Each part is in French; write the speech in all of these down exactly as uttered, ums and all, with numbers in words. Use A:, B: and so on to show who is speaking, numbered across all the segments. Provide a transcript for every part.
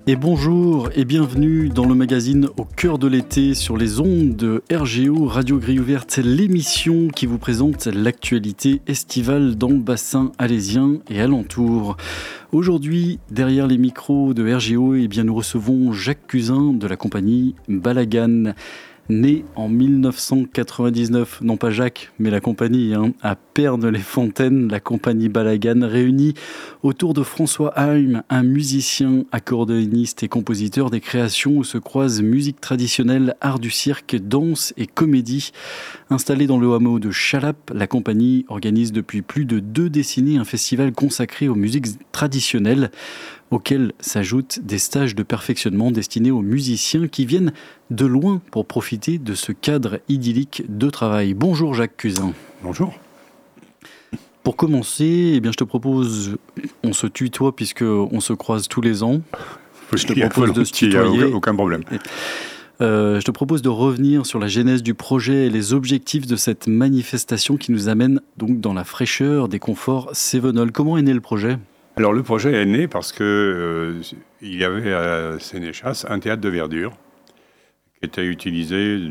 A: Et bonjour et bienvenue dans le magazine Au cœur de l'été sur les ondes de R G O Radio Grille Ouverte, l'émission qui vous présente l'actualité estivale dans le bassin alésien et alentour. Aujourd'hui, derrière les micros de R G O, eh bien, nous recevons Jacques Cuzin de la compagnie Balagan. Né en mille neuf cent quatre-vingt-dix-neuf, non pas Jacques, mais la compagnie, hein, à Pernes-les-Fontaines, la compagnie Balagan, réunie autour de François Heim, un musicien, accordéoniste et compositeur des créations où se croisent musique traditionnelle, art du cirque, danse et comédie. Installée dans le hameau de Chalap, la compagnie organise depuis plus de deux décennies un festival consacré aux musiques traditionnelles, auxquels s'ajoutent des stages de perfectionnement destinés aux musiciens qui viennent de loin pour profiter de ce cadre idyllique de travail. Bonjour Jacques Cuzin.
B: Bonjour.
A: Pour commencer, eh bien, je te propose, on se tutoie puisqu'on se croise tous les ans.
B: Je te propose de se tutoyer. Il n'y a aucun problème.
A: Euh, je te propose de revenir sur la genèse du projet et les objectifs de cette manifestation qui nous amène donc dans la fraîcheur des conforts cévenols. Comment est né le projet ?
B: Alors le projet est né parce que euh, il y avait à Sénéchas un théâtre de verdure qui était utilisé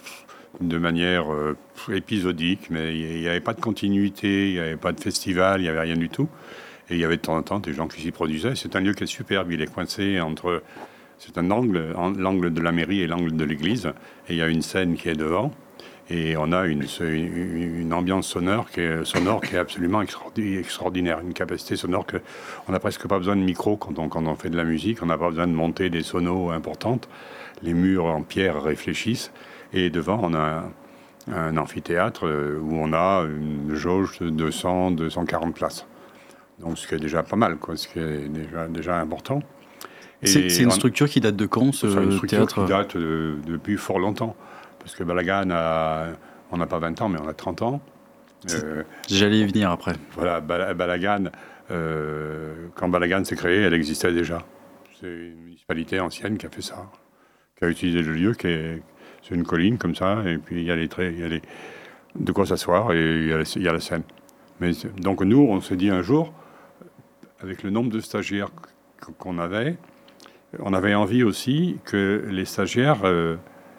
B: de manière euh, épisodique, mais il n'y avait pas de continuité, il n'y avait pas de festival, il n'y avait rien du tout. Et il y avait de temps en temps des gens qui s'y produisaient. C'est un lieu qui est superbe, il est coincé entre... C'est un angle, l'angle de la mairie et l'angle de l'église, et il y a une scène qui est devant. Et on a une, une, une ambiance sonore qui, est, sonore qui est absolument extraordinaire, une capacité sonore qu'on n'a presque pas besoin de micro quand on, quand on fait de la musique, on n'a pas besoin de monter des sonos importantes, les murs en pierre réfléchissent, et devant on a un, un amphithéâtre où on a une jauge de deux cents à deux cent quarante places. Donc ce qui est déjà pas mal, quoi, ce qui est déjà, déjà important.
A: Et c'est, c'est une on, structure qui date de quand, ce
B: c'est une structure
A: théâtre
B: qui date de, depuis fort longtemps. Parce que Balagan, a, on n'a pas vingt ans, mais on a trente ans.
A: Euh, J'allais y venir après.
B: Voilà, Balagan, euh, quand Balagan s'est créé, elle existait déjà. C'est une municipalité ancienne qui a fait ça, qui a utilisé le lieu, qui est, c'est une colline comme ça, et puis il y a les traits, il y a les, de quoi s'asseoir, et il y a, il y a la scène. Mais, donc nous, on s'est dit un jour, avec le nombre de stagiaires qu'on avait, on avait envie aussi que les stagiaires... Euh,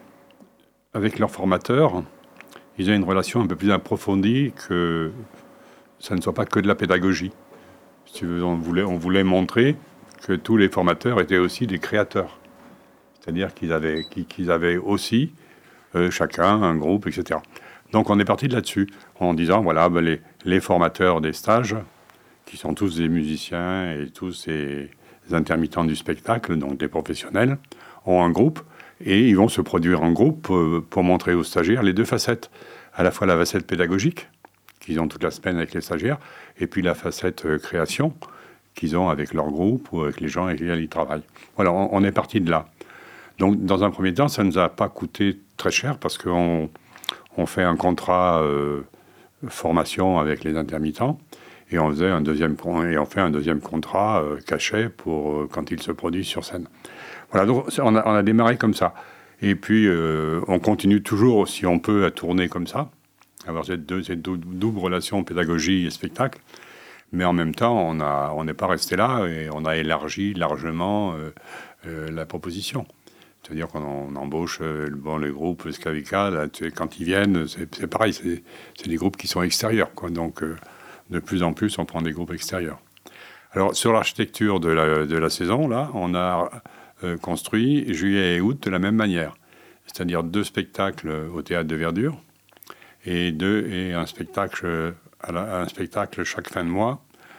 B: avec leurs formateurs, ils ont une relation un peu plus approfondie, que ça ne soit pas que de la pédagogie. Si tu veux, on voulait, on voulait montrer que tous les formateurs étaient aussi des créateurs. C'est-à-dire qu'ils avaient, qu'ils avaient aussi, euh, chacun, un groupe, et cetera. Donc on est parti de là-dessus, en disant, voilà, ben les, les formateurs des stages, qui sont tous des musiciens et tous des intermittents du spectacle, donc des professionnels, ont un groupe, et ils vont se produire en groupe pour montrer aux stagiaires les deux facettes. À la fois la facette pédagogique, qu'ils ont toute la semaine avec les stagiaires, et puis la facette création, qu'ils ont avec leur groupe ou avec les gens avec lesquels ils travaillent. Voilà, on est parti de là. Donc, dans un premier temps, ça ne nous a pas coûté très cher, parce qu'on on fait un contrat euh, formation avec les intermittents, et on, faisait un deuxième, et on fait un deuxième contrat euh, cachet pour, euh, quand ils se produisent sur scène. Voilà, donc on a, on a démarré comme ça. Et puis, euh, on continue toujours, si on peut, à tourner comme ça, avoir cette, deux, cette double relation pédagogie et spectacle. Mais en même temps, on a, on n'est pas resté là et on a élargi largement euh, euh, la proposition. C'est-à-dire qu'on on embauche euh, bon, le groupe Sclavica, là, tu sais, quand ils viennent, c'est, c'est pareil, c'est, c'est des groupes qui sont extérieurs, quoi. Donc, euh, de plus en plus, on prend des groupes extérieurs. Alors, sur l'architecture de la, de la saison, là, on a... Euh, construit juillet et août de la même manière, c'est-à-dire deux spectacles au théâtre de verdure et, deux, et un, spectacle, à la, un spectacle chaque fin de mois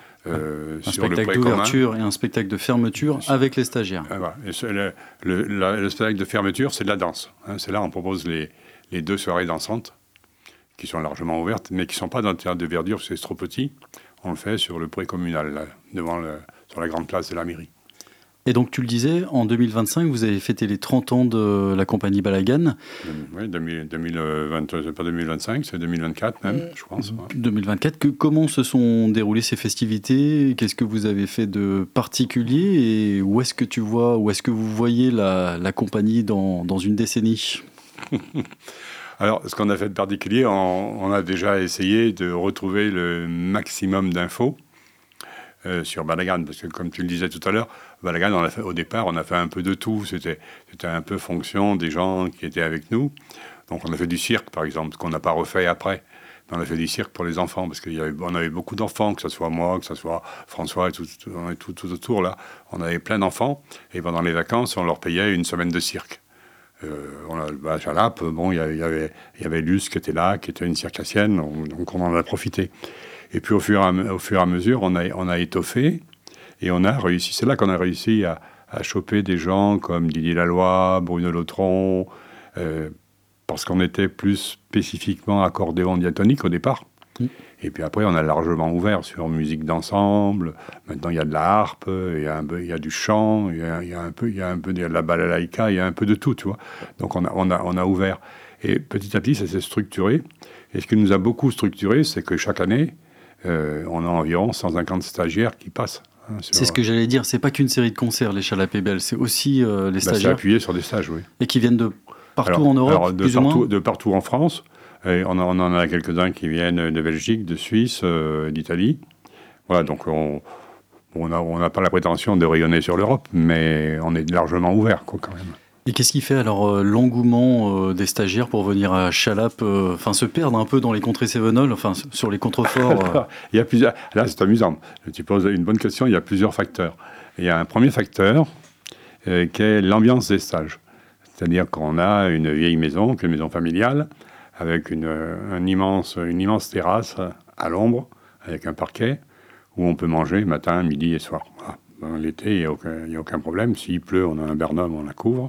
A: euh, un sur spectacle le d'ouverture commun. Et un spectacle de fermeture avec les stagiaires.
B: Ah, voilà. Et ce, le, le, la, le spectacle de fermeture, c'est de la danse, hein. C'est là on propose les, les deux soirées dansantes qui sont largement ouvertes, mais qui ne sont pas dans le théâtre de verdure parce que c'est trop petit. On le fait sur le pré communal, là, devant le, sur la grande place de la mairie.
A: Et donc, tu le disais, en deux mille vingt-cinq, vous avez fêté les trente ans de la compagnie Balagan.
B: Oui, deux mille vingt, c'est pas deux mille vingt-cinq, c'est deux mille vingt-quatre même, euh, je pense. Ouais.
A: deux mille vingt-quatre, que, comment se sont déroulées ces festivités ? Qu'est-ce que vous avez fait de particulier ? Et où est-ce que tu vois, où est-ce que vous voyez la, la compagnie dans, dans une décennie ?
B: Alors, ce qu'on a fait de particulier, on, on a déjà essayé de retrouver le maximum d'infos. euh, sur Balagan, parce que comme tu le disais tout à l'heure, Balagan, on a fait, au départ, on a fait un peu de tout. C'était, c'était un peu fonction des gens qui étaient avec nous. Donc on a fait du cirque, par exemple, qu'on n'a pas refait après. On a fait du cirque pour les enfants, parce qu'on avait beaucoup d'enfants, que ce soit moi, que ce soit François, et tout, tout, tout, tout autour, là. On avait plein d'enfants, et pendant les vacances, on leur payait une semaine de cirque. Euh, on a, bah, à Chalap, bon, il y, y avait, il y avait Luce qui était là, qui était une circassienne, on, donc on en a profité. Et puis au fur et à, au fur et à mesure, on a, on a étoffé, et on a réussi, c'est là qu'on a réussi à, à choper des gens comme Didier Laloy, Bruno Lautron, euh, parce qu'on était plus spécifiquement accordéon diatonique au départ. Mmh. Et puis après, on a largement ouvert sur musique d'ensemble. Maintenant, il y a de la harpe, il y a, un peu, il y a du chant, il y a, il y a un peu, il y a un peu de la balalaïka, il y a un peu de tout, tu vois. Donc on a, on a, on a ouvert. Et petit à petit, ça s'est structuré. Et ce qui nous a beaucoup structuré, c'est que chaque année, euh, on a environ cent cinquante stagiaires qui passent.
A: Hein, sur... C'est ce que j'allais dire. C'est pas qu'une série de concerts, les Chalapébel, c'est aussi euh, les stagiaires.
B: Bah, c'est appuyé sur des stages, oui.
A: Et qui viennent de partout
B: alors,
A: en Europe,
B: alors de,
A: plus
B: partout,
A: ou moins
B: de partout en France. Et on, a, on en a quelques-uns qui viennent de Belgique, de Suisse, euh, d'Italie. Voilà, donc on n'a on a pas la prétention de rayonner sur l'Europe, mais on est largement ouvert, quoi, quand même.
A: Et qu'est-ce qui fait alors euh, l'engouement euh, des stagiaires pour venir à Chalap, enfin euh, se perdre un peu dans les contrées cévenoles, enfin sur les contreforts euh...
B: Il y a plusieurs. Là, c'est amusant. Tu poses une bonne question. Il y a plusieurs facteurs. Il y a un premier facteur euh, qui est l'ambiance des stages. C'est-à-dire qu'on a une vieille maison, une maison familiale, avec une, un immense, une immense terrasse à l'ombre, avec un parquet, où on peut manger matin, midi et soir. Voilà. Dans l'été, il n'y a, a aucun problème. S'il pleut, on a un bernum, on la couvre.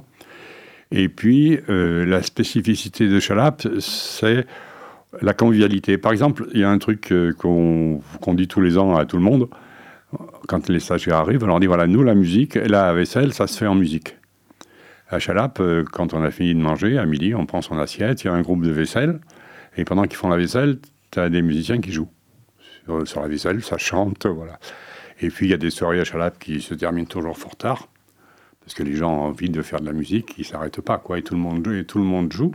B: Et puis, euh, la spécificité de Chalap, c'est la convivialité. Par exemple, il y a un truc euh, qu'on, qu'on dit tous les ans à tout le monde. Quand les stagiaires arrivent, on leur dit, voilà, nous, la musique et la vaisselle, ça se fait en musique. À Chalap, euh, quand on a fini de manger, à midi, on prend son assiette, il y a un groupe de vaisselle, et pendant qu'ils font la vaisselle, tu as des musiciens qui jouent. Sur, sur la vaisselle, ça chante, voilà. Et puis, il y a des soirées à Chalap qui se terminent toujours fort tard, parce que les gens ont envie de faire de la musique, ils ne s'arrêtent pas, quoi, et tout le monde joue, et tout le monde joue.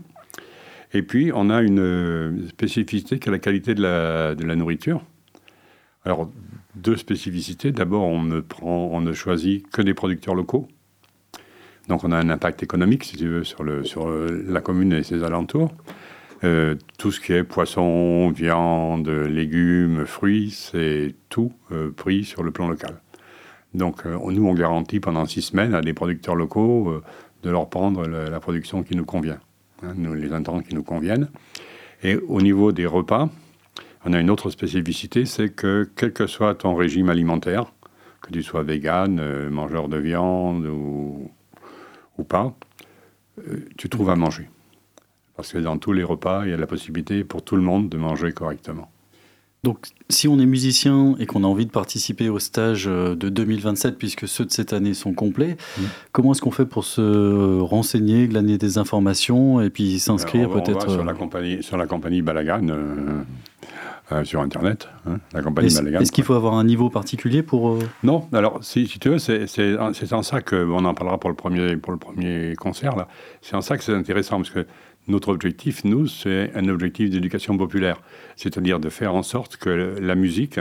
B: Et puis, on a une spécificité qui est la qualité de la, de la nourriture. Alors, deux spécificités. D'abord, on ne, prend, on ne choisit que des producteurs locaux. Donc, on a un impact économique, si tu veux, sur, le, sur la commune et ses alentours. Euh, tout ce qui est poisson, viande, légumes, fruits, c'est tout euh, pris sur le plan local. Donc, euh, nous, on garantit pendant six semaines à des producteurs locaux euh, de leur prendre la, la production qui nous convient, hein, nous, les intrants qui nous conviennent. Et au niveau des repas, on a une autre spécificité, c'est que quel que soit ton régime alimentaire, que tu sois vegan, euh, mangeur de viande ou... ou pas, euh, tu trouves à manger. Parce que dans tous les repas, il y a la possibilité pour tout le monde de manger correctement.
A: Donc, si on est musicien et qu'on a envie de participer au stage de deux mille vingt-sept, puisque ceux de cette année sont complets, mmh. comment est-ce qu'on fait pour se renseigner, glaner des informations et puis s'inscrire
B: Alors, on
A: peut-être
B: va sur la compagnie, sur la compagnie Balagan, euh, euh, sur Internet, hein, la compagnie
A: est-ce,
B: Balagan.
A: Est-ce qu'il faut avoir un niveau particulier pour... Euh...
B: Non, alors, si, si tu veux, c'est, c'est, c'est en ça que, on en parlera pour le premier, pour le premier concert, là, c'est en ça que c'est intéressant, parce que notre objectif, nous, c'est un objectif d'éducation populaire. C'est-à-dire de faire en sorte que la musique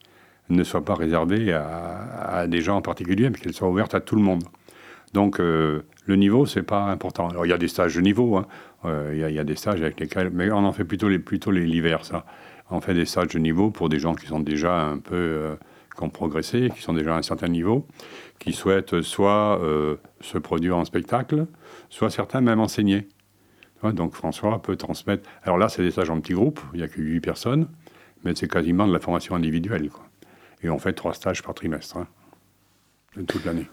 B: ne soit pas réservée à, à des gens en particulier, mais qu'elle soit ouverte à tout le monde. Donc, euh, le niveau, c'est pas important. Alors, il y a des stages de niveau, hein. euh, il, y a, il y a des stages avec lesquels... Mais on en fait plutôt, les, plutôt les, l'hiver, ça. On fait des stages de niveau pour des gens qui sont déjà un peu... Euh, qui ont progressé, qui sont déjà à un certain niveau, qui souhaitent soit euh, se produire en spectacle, soit certains même enseigner. Donc François peut transmettre... Alors là, c'est des stages en petits groupes, il n'y a que huit personnes, mais c'est quasiment de la formation individuelle, quoi. Et on fait trois stages par trimestre, hein, toute l'année.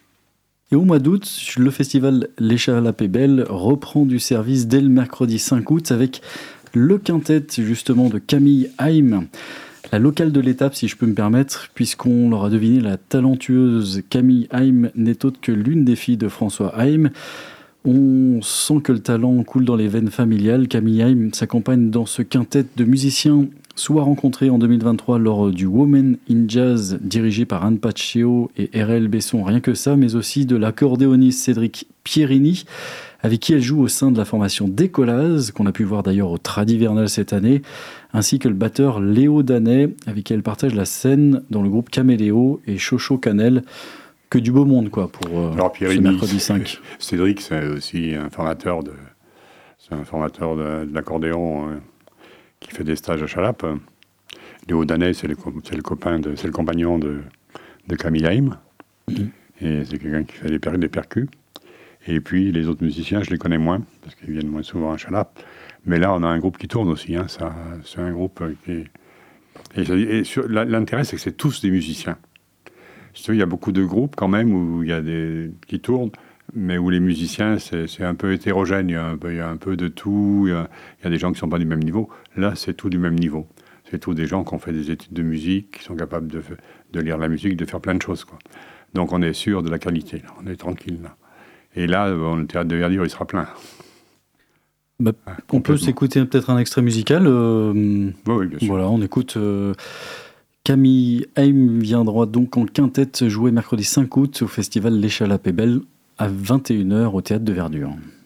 A: Et au mois d'août, le festival Les Chalapébel reprend du service dès le mercredi cinq août avec le quintet, justement, de Camille Haim. La locale de l'étape, si je peux me permettre, puisqu'on l'aura deviné, la talentueuse Camille Haim n'est autre que l'une des filles de François Haim. On sent que le talent coule dans les veines familiales. Camille Haim s'accompagne dans ce quintet de musiciens, soit rencontrés en deux mille vingt-trois lors du Women in Jazz, dirigé par Anne Paccio et R L Besson, rien que ça, mais aussi de l'accordéoniste Cédric Pierini, avec qui elle joue au sein de la formation Décollaz, qu'on a pu voir d'ailleurs au Tradivernal cette année, ainsi que le batteur Léo Danet, avec qui elle partage la scène dans le groupe Caméléo et Chocho Canel. Que du beau monde, quoi, pour euh,
B: Alors,
A: ce mercredi cinq.
B: Cédric, c'est aussi un formateur de, c'est un formateur de, de l'accordéon euh, qui fait des stages à Chalap. Léo Danet, c'est le, c'est le copain, de, c'est le compagnon de, de Camille Haim. Mmh. Et c'est quelqu'un qui fait des, per, des percus. Et puis, les autres musiciens, je les connais moins, parce qu'ils viennent moins souvent à Chalap. Mais là, on a un groupe qui tourne aussi. Hein, ça, c'est un groupe qui... Et, et sur, l'intérêt, c'est que c'est tous des musiciens. Il y a beaucoup de groupes quand même où il y a des qui tournent, mais où les musiciens, c'est, c'est un peu hétérogène. Il y a un peu, il y a un peu de tout. Il y a, il y a des gens qui ne sont pas du même niveau. Là, c'est tout du même niveau. C'est tous des gens qui ont fait des études de musique, qui sont capables de, de lire la musique, de faire plein de choses, quoi. Donc, on est sûr de la qualité. Là. On est tranquille. Là. Et là, bon, le théâtre de Verdure, il sera plein.
A: Bah, ouais, on peut s'écouter peut-être un extrait musical. Euh,
B: oui, oui, bien sûr.
A: Voilà, on écoute... Euh Camille Haim viendra donc en quintette jouer mercredi cinq août au festival Les Chalapes et Belles à vingt et une heures au Théâtre de Verdure.